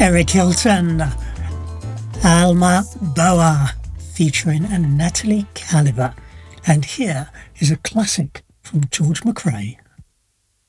Eric Hilton, Alma Boa, featuring Natalie Caliver. And here is a classic from George McRae.